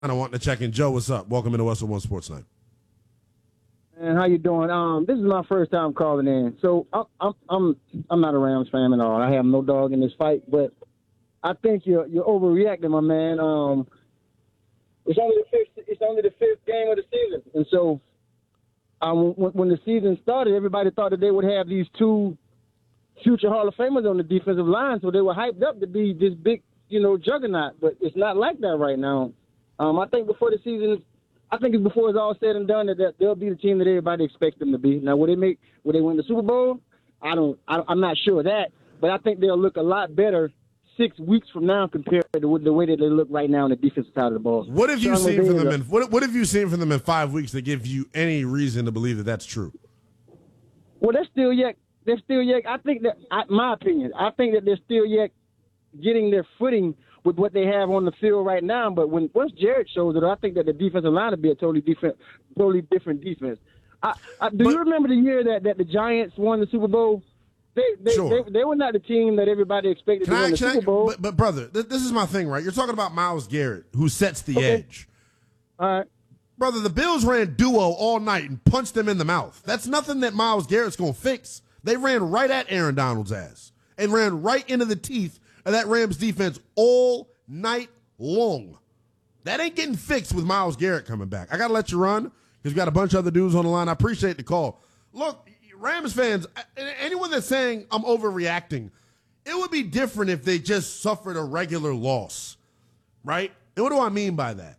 I want to check in. Joe, what's up? Welcome into Western One Sports Night. And how you doing? This is my first time calling in, so I'm not a Rams fan at all. I have no dog in this fight, but I think you're overreacting, my man. It's only the fifth game of the season, and so when the season started, everybody thought that they would have these two future Hall of Famers on the defensive line, so they were hyped up to be this big, juggernaut. But it's not like that right now. I think before the season. I think it's before it's all said and done that they'll be the team that everybody expects them to be. Now, will they win the Super Bowl? I'm not sure of that, but I think they'll look a lot better 6 weeks from now compared to the way that they look right now on the defensive side of the ball. What have you seen from them? What have you seen from them in 5 weeks that give you any reason to believe that that's true? Well, they're still yet. I think that, my opinion, I think that they're still yet getting their footing with what they have on the field right now. But once Jared shows it, I think that the defensive line will be a totally different defense. Do you remember the year that the Giants won the Super Bowl? They were not the team that everybody expected to win the Super Bowl. But brother, this is my thing, right? You're talking about Myles Garrett, who sets the edge. All right. Brother, the Bills ran duo all night and punched them in the mouth. That's nothing that Myles Garrett's going to fix. They ran right at Aaron Donald's ass and ran right into the teeth of that Rams defense all night long. That ain't getting fixed with Myles Garrett coming back. I got to let you run because we got a bunch of other dudes on the line. I appreciate the call. Look, Rams fans, anyone that's saying I'm overreacting, it would be different if they just suffered a regular loss, right? And what do I mean by that?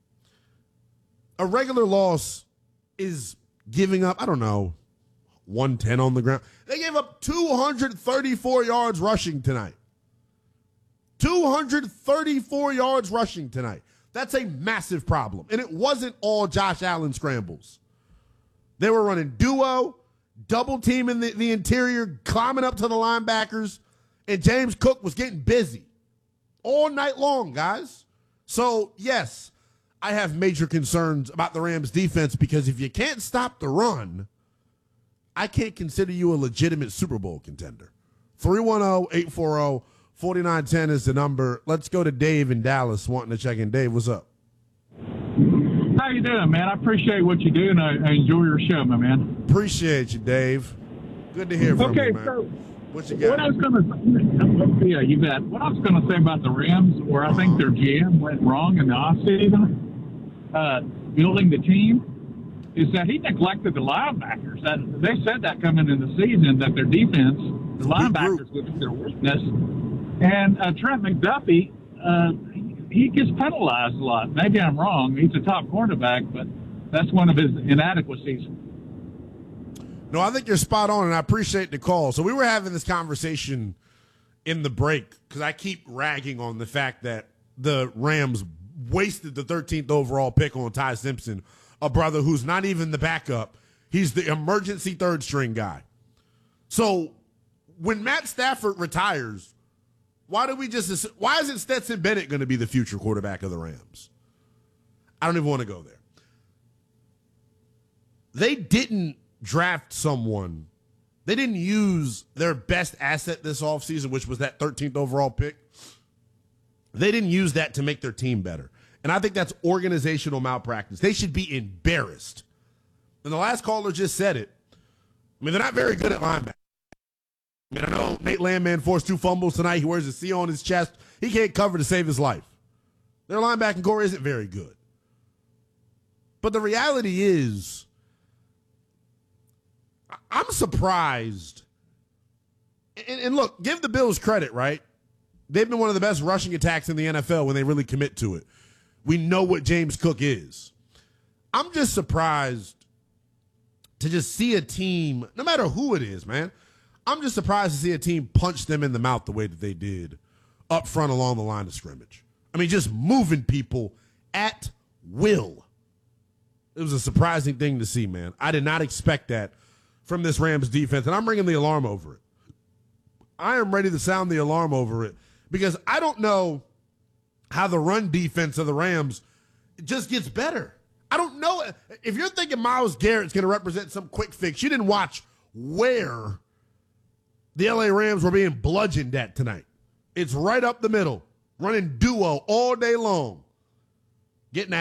A regular loss is giving up, 110 on the ground. They gave up 234 yards rushing tonight. 234 yards rushing tonight. That's a massive problem. And it wasn't all Josh Allen scrambles. They were running duo, double teaming the interior, climbing up to the linebackers, and James Cook was getting busy all night long, guys. So, yes, I have major concerns about the Rams defense because if you can't stop the run, I can't consider you a legitimate Super Bowl contender. 310-840-4910 is the number. Let's go to Dave in Dallas wanting to check in. Dave, what's up? How you doing, man? I appreciate what you do, and I enjoy your show, my man. Appreciate you, Dave. Good to hear from you, man. So what you got? What I was going to yeah, you bet. What I was going to say about the Rams, where I think their GM went wrong in the offseason, building the team, is that he neglected the linebackers. And they said that coming in the season that their defense, the linebackers, would be their weakness. And Trent McDuffie, he gets penalized a lot. Maybe I'm wrong. He's a top cornerback, but that's one of his inadequacies. No, I think you're spot on, and I appreciate the call. So we were having this conversation in the break because I keep ragging on the fact that the Rams wasted the 13th overall pick on Ty Simpson, a brother who's not even the backup. He's the emergency third-string guy. So when Matt Stafford retires, why isn't Stetson Bennett going to be the future quarterback of the Rams? I don't even want to go there. They didn't draft someone. They didn't use their best asset this offseason, which was that 13th overall pick. They didn't use that to make their team better. And I think that's organizational malpractice. They should be embarrassed. And the last caller just said it. I mean, they're not very good at linebacker. I mean, I know Nate Landman forced 2 fumbles tonight. He wears a C on his chest. He can't cover to save his life. Their linebacking core isn't very good. But the reality is, I'm surprised. And look, give the Bills credit, right? They've been one of the best rushing attacks in the NFL when they really commit to it. We know what James Cook is. I'm just surprised to just see a team, no matter who it is, man. I'm just surprised to see a team punch them in the mouth the way that they did up front along the line of scrimmage. I mean, just moving people at will. It was a surprising thing to see, man. I did not expect that from this Rams defense, and I'm ringing the alarm over it. I am ready to sound the alarm over it because I don't know how the run defense of the Rams just gets better. I don't know. If you're thinking Myles Garrett's going to represent some quick fix, you didn't watch where the LA Rams were being bludgeoned at tonight. It's right up the middle, running duo all day long. getting